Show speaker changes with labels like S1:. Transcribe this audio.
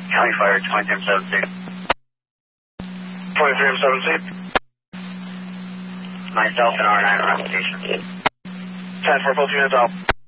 S1: County Fire 2376.
S2: 2376.
S1: Myself and R9 on application.
S2: 10-4, both units out.